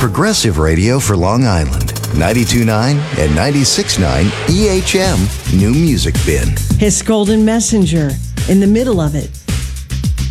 Progressive Radio for Long Island. 92.9 and 96.9 EHM New Music Bin. His Golden Messenger in the middle of it.